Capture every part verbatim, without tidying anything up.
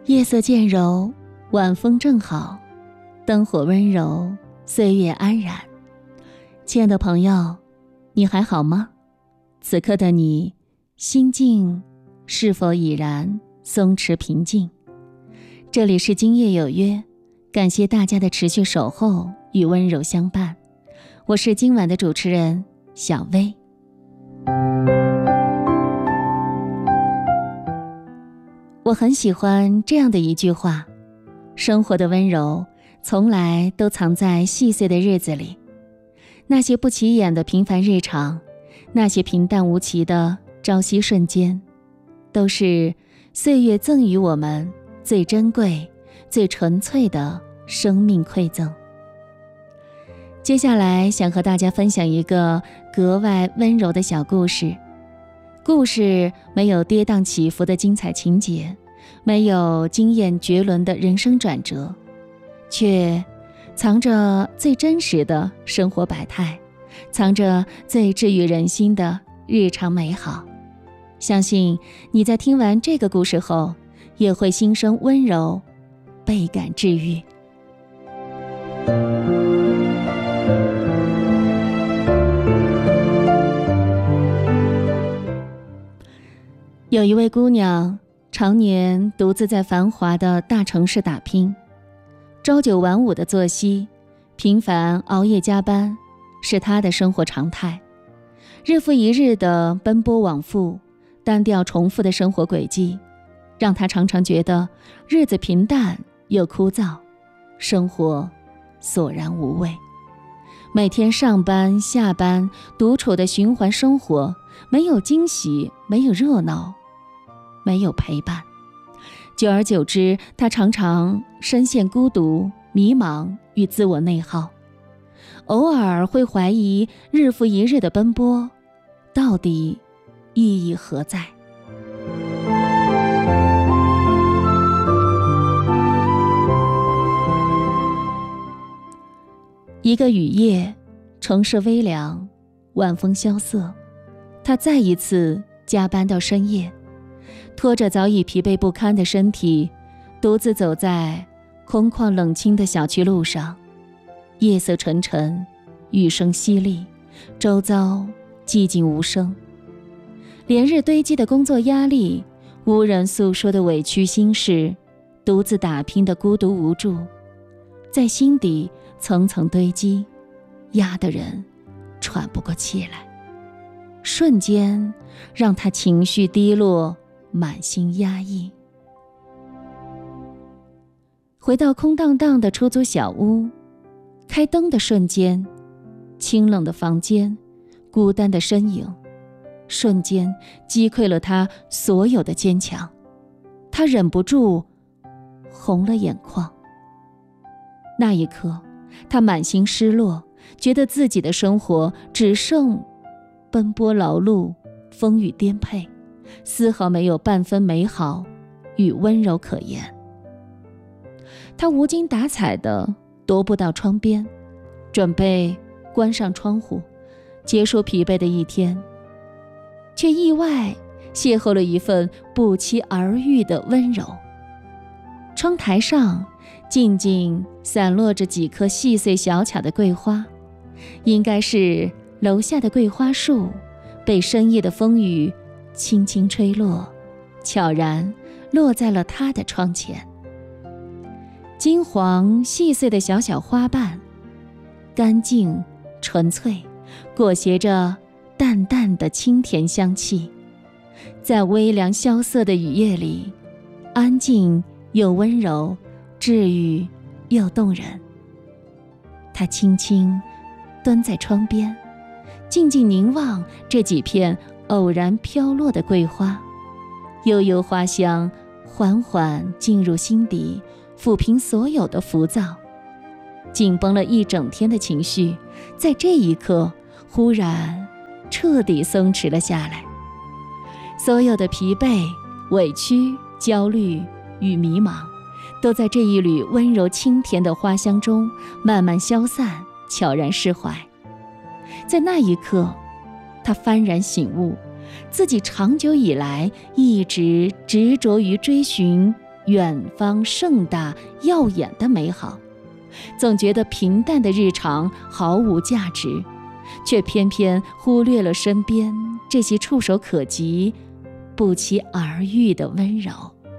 夜色渐柔，晚风正好，灯火温柔，岁月安然。亲爱的朋友，你还好吗？此刻的你，心境是否已然松弛平静？这里是今夜有约，感谢大家的持续守候与温柔相伴。我是今晚的主持人小薇。我很喜欢这样的一句话，生活的温柔从来都藏在细碎的日子里，那些不起眼的平凡日常，那些平淡无奇的朝夕瞬间，都是岁月赠予我们最珍贵最纯粹的生命馈赠。接下来想和大家分享一个格外温柔的小故事。故事没有跌宕起伏的精彩情节，没有惊艳绝伦的人生转折，却藏着最真实的生活百态，藏着最治愈人心的日常美好。相信你在听完这个故事后，也会心生温柔，倍感治愈。有一位姑娘，常年独自在繁华的大城市打拼，朝九晚五的作息，频繁熬夜加班，是她的生活常态。日复一日的奔波往复，单调重复的生活轨迹，让她常常觉得日子平淡又枯燥，生活索然无味。每天上班下班，独处的循环生活，没有惊喜，没有热闹，没有陪伴。久而久之，他常常深陷孤独、迷茫与自我内耗，偶尔会怀疑日复一日的奔波到底意义何在。一个雨夜，城市微凉，晚风萧瑟，他再一次加班到深夜，拖着早已疲惫不堪的身体，独自走在空旷冷清的小区路上。夜色沉沉，雨声淅沥，周遭寂静无声。连日堆积的工作压力，无人诉说的委屈心事，独自打拼的孤独无助，在心底层层堆积，压得人喘不过气来，瞬间让他情绪低落，满心压抑。回到空荡荡的出租小屋，开灯的瞬间，清冷的房间，孤单的身影，瞬间击溃了他所有的坚强。他忍不住红了眼眶。那一刻，他满心失落，觉得自己的生活只剩奔波劳碌，风雨颠沛，丝毫没有半分美好与温柔可言。他无精打采地踱步到窗边，准备关上窗户，结束疲惫的一天，却意外邂逅了一份不期而遇的温柔。窗台上静静散落着几棵细碎小巧的桂花，应该是楼下的桂花树被深夜的风雨轻轻吹落，悄然落在了他的窗前。金黄细碎的小小花瓣，干净纯粹，裹挟着淡淡的清甜香气，在微凉萧瑟的雨夜里，安静又温柔，治愈又动人。他轻轻蹲在窗边，静静凝望这几片偶然飘落的桂花，悠悠花香缓缓进入心底，抚平所有的浮躁。紧绷了一整天的情绪，在这一刻忽然彻底松弛了下来。所有的疲惫、委屈、焦虑与迷茫，都在这一缕温柔清甜的花香中慢慢消散，悄然释怀。在那一刻，他幡然醒悟，自己长久以来一直执着于追寻远方盛大耀眼的美好，总觉得平淡的日常毫无价值，却偏偏忽略了身边这些触手可及、不期而遇的温柔。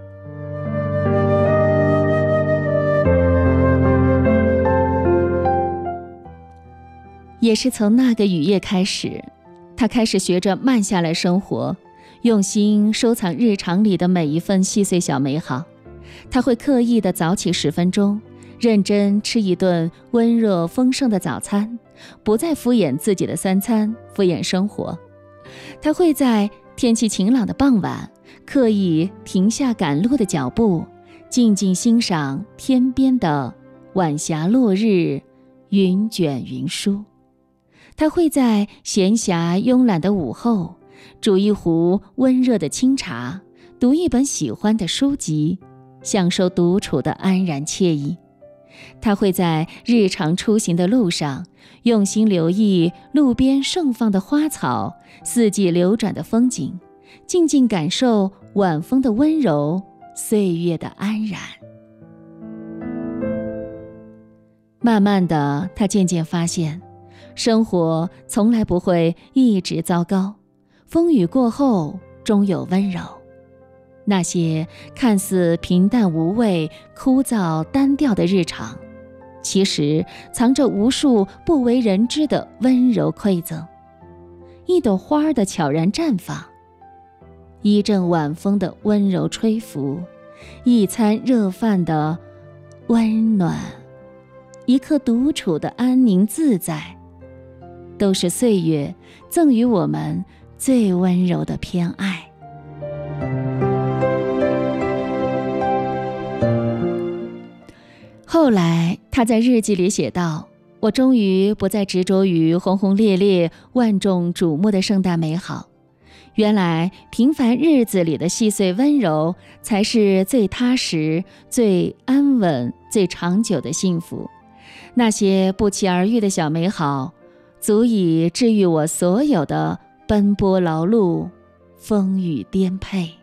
也是从那个雨夜开始，他开始学着慢下来生活，用心收藏日常里的每一份细碎小美好。他会刻意地早起十分钟，认真吃一顿温热丰盛的早餐，不再敷衍自己的三餐，敷衍生活。他会在天气晴朗的傍晚，刻意停下赶路的脚步，静静欣赏天边的晚霞落日，云卷云舒。他会在闲暇慵懒的午后，煮一壶温热的清茶，读一本喜欢的书籍，享受独处的安然惬意。他会在日常出行的路上，用心留意路边盛放的花草，四季流转的风景，静静感受晚风的温柔，岁月的安然。慢慢的，他渐渐发现，生活从来不会一直糟糕，风雨过后终有温柔。那些看似平淡无味、枯燥单调的日常，其实藏着无数不为人知的温柔馈赠。一朵花的悄然绽放，一阵晚风的温柔吹拂，一餐热饭的温暖，一刻独处的安宁自在，都是岁月赠予我们最温柔的偏爱。后来他在日记里写道，我终于不再执着于轰轰烈烈、万众瞩目的盛大美好，原来平凡日子里的细碎温柔才是最踏实、最安稳、最长久的幸福。那些不期而遇的小美好，足以治愈我所有的奔波劳碌、风雨颠沛。